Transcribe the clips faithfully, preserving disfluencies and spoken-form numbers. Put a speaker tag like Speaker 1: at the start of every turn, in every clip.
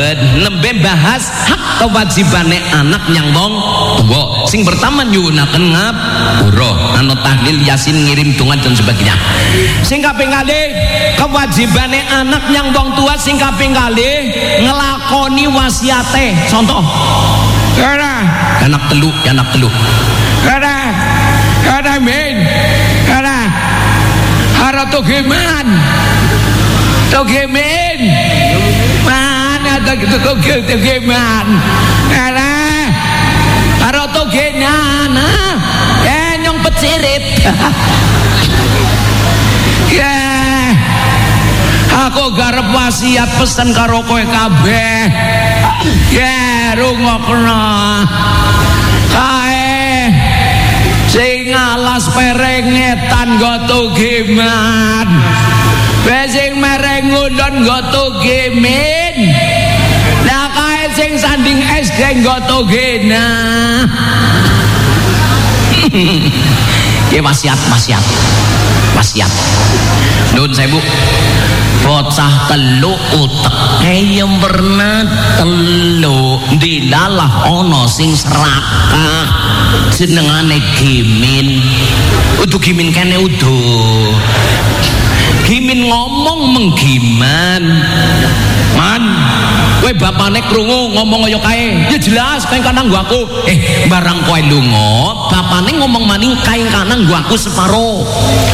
Speaker 1: nembe bahas hak kewajibane anak nyang wong tuwa. Sing pertama nyuwunaken ngapura, ana tahlil yasin, ngirim donga dan sebagainya. Sing kaping kalih kewajibane anak nyang wong tua. Sing kaping kalih ngelakoni wasiate. Contoh
Speaker 2: Kara
Speaker 1: anak telu, anak telu
Speaker 2: Kara Kara men Kara Hara togeman Togemen Mana togeman Kara Hara togenan Eh nyong pecirit Ya aku garep wasiat pesen karo kowe kabeh. Ya rungokna kae sing alas perengetan nggo togeman, sing mereng ngundon nggo togemen, lah kae sing sanding es D nggo togena. Ya wasiat wasiat wasiat nun sewu bocah telu utek yang pernah telu dilalah ono sing serakah jenengane Gimin. Udu Gimin kene udu Gimin ngomong menggiman man kowe bapane krungu ngomong kaya kae ya jelas kae kanang gua aku eh barang kowe lunga bapane ngomong maning kae kanang gua aku separo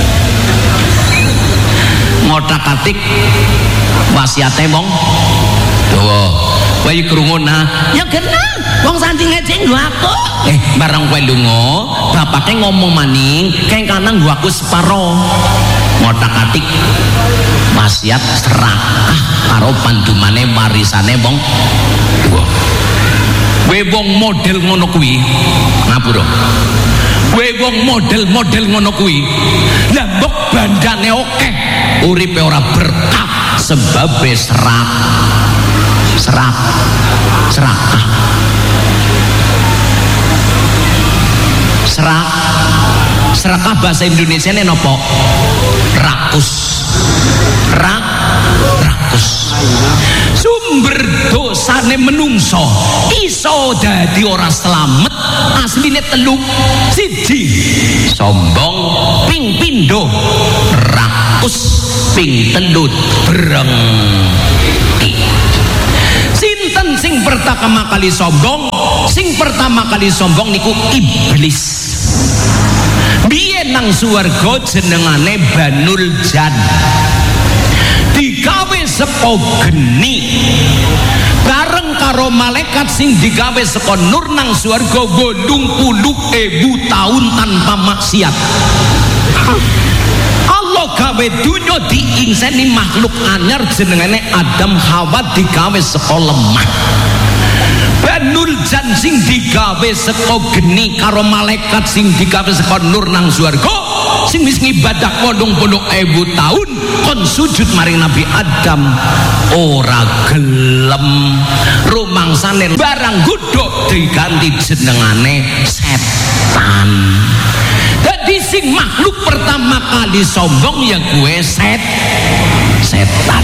Speaker 2: ngotak-atik wasiate wong tuwa kowe krungu nah ya genah wong sandinge jeng gua aku eh barang kowe lunga bapake ngomong maning kae kanang gua aku separo ngotak-atik wasiat serakah karo pandumane warisane wong tuwa. Kowe wong model ngono kuwi ngapura. Kowe wong model-model ngono kuwi lah mbok bandane akeh uripe ora berkah sebabe serak serak serakah serak serakah bahasa Indonesia ini nopo rakus rak rakus sumber dosane menungso iso dadi ora slamet asline telu siji sombong ping pindho rakus ping telu berengki. Sinten sing pertama kali sombong? Sing pertama kali sombong niku iblis. Biyen nang swarga jenengane Banul Jan. Digawe saka geni. Bareng karo malaikat sing digawe saka nur nang swarga wolung puluh ewu tahun tanpa maksiat. Allah gawe dunya diingseni makhluk anyar jenengane Adam Hawa digawe saka lemah. Banul Jan sing digawe saka geni karo malaikat sing digawe saka nur nang swarga sing wis ngibadah wolung puluh ewu tahun kon sujud maring Nabi Adam ora gelem rumangsane barang godhok diganti jenengane setan. Jadi sing makhluk pertama kali sombong ya gue set setan.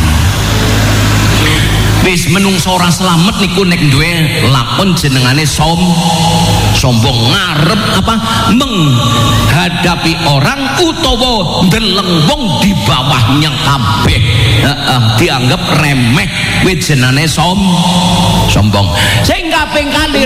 Speaker 2: Wis menungso ora slamet niku nek duwe lakon jenengane som sombong ngarep apa menghadapi orang utawa ndeleng wong di bawahnya kabeh heeh dianggap remeh kuwi jenenge som sombong. Sing kaping kali